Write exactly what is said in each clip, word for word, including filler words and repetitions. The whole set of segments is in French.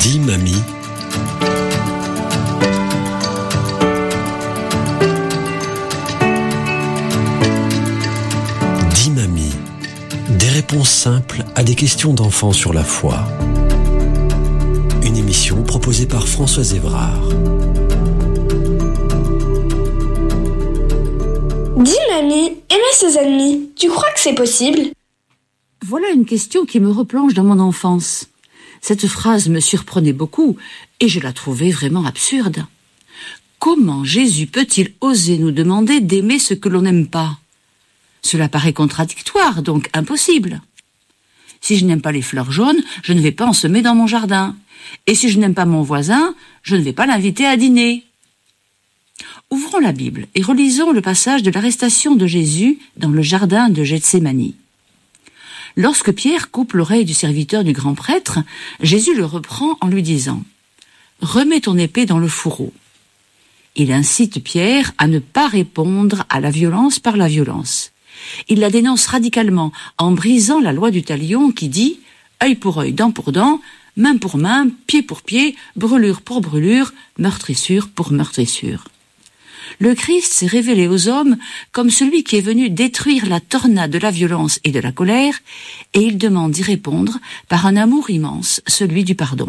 Dis mamie. Dis mamie. Des réponses simples à des questions d'enfants sur la foi. Une émission proposée par Françoise Évrard. Dis mamie, aimer ses ennemis, tu crois que c'est possible ? Voilà une question qui me replonge dans mon enfance. Cette phrase me surprenait beaucoup et je la trouvais vraiment absurde. Comment Jésus peut-il oser nous demander d'aimer ce que l'on n'aime pas ? Cela paraît contradictoire, donc impossible. Si je n'aime pas les fleurs jaunes, je ne vais pas en semer dans mon jardin. Et si je n'aime pas mon voisin, je ne vais pas l'inviter à dîner. Ouvrons la Bible et relisons le passage de l'arrestation de Jésus dans le jardin de Gethsémani. Lorsque Pierre coupe l'oreille du serviteur du grand prêtre, Jésus le reprend en lui disant « Remets ton épée dans le fourreau ». Il incite Pierre à ne pas répondre à la violence par la violence. Il la dénonce radicalement en brisant la loi du talion qui dit « œil pour œil, dent pour dent, main pour main, pied pour pied, brûlure pour brûlure, meurtrissure pour meurtrissure ». Le Christ s'est révélé aux hommes comme celui qui est venu détruire la tornade de la violence et de la colère, et il demande d'y répondre par un amour immense, celui du pardon.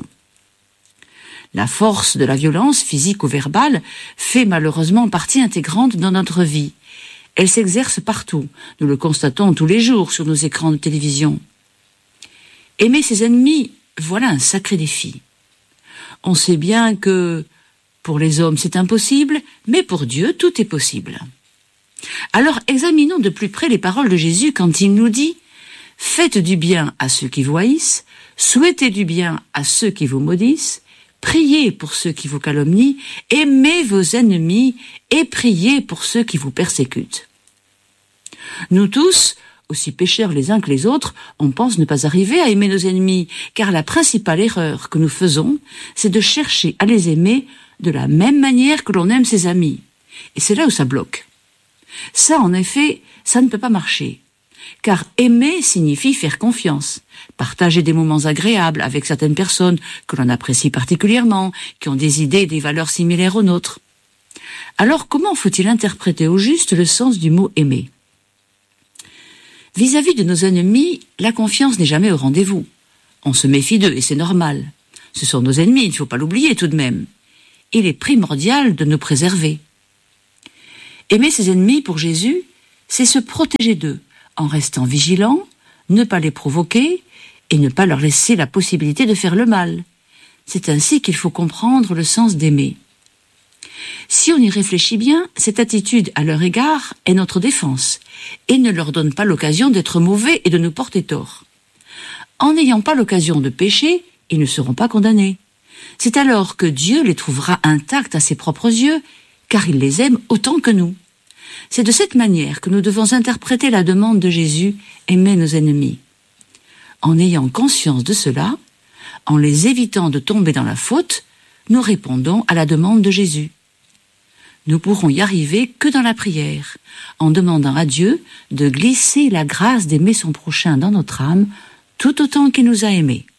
La force de la violence, physique ou verbale, fait malheureusement partie intégrante dans notre vie. Elle s'exerce partout, nous le constatons tous les jours sur nos écrans de télévision. Aimer ses ennemis, voilà un sacré défi. On sait bien que pour les hommes, c'est impossible, mais pour Dieu, tout est possible. Alors, examinons de plus près les paroles de Jésus quand il nous dit « Faites du bien à ceux qui vous haïssent, souhaitez du bien à ceux qui vous maudissent, priez pour ceux qui vous calomnient, aimez vos ennemis et priez pour ceux qui vous persécutent. » Nous tous, aussi pécheurs les uns que les autres, on pense ne pas arriver à aimer nos ennemis, car la principale erreur que nous faisons, c'est de chercher à les aimer de la même manière que l'on aime ses amis. Et c'est là où ça bloque. Ça, en effet, ça ne peut pas marcher. Car aimer signifie faire confiance, partager des moments agréables avec certaines personnes que l'on apprécie particulièrement, qui ont des idées et des valeurs similaires aux nôtres. Alors, comment faut-il interpréter au juste le sens du mot aimer ? Vis-à-vis de nos ennemis, la confiance n'est jamais au rendez-vous. On se méfie d'eux et c'est normal. Ce sont nos ennemis, il ne faut pas l'oublier tout de même. Il est primordial de nous préserver. Aimer ses ennemis pour Jésus, c'est se protéger d'eux, en restant vigilant, ne pas les provoquer et ne pas leur laisser la possibilité de faire le mal. C'est ainsi qu'il faut comprendre le sens d'aimer. Si on y réfléchit bien, cette attitude à leur égard est notre défense et ne leur donne pas l'occasion d'être mauvais et de nous porter tort. En n'ayant pas l'occasion de pécher, ils ne seront pas condamnés. C'est alors que Dieu les trouvera intacts à ses propres yeux, car il les aime autant que nous. C'est de cette manière que nous devons interpréter la demande de Jésus « Aimer nos ennemis ». En ayant conscience de cela, en les évitant de tomber dans la faute, nous répondons à la demande de Jésus. Nous pourrons y arriver que dans la prière, en demandant à Dieu de glisser la grâce d'aimer son prochain dans notre âme, tout autant qu'il nous a aimés.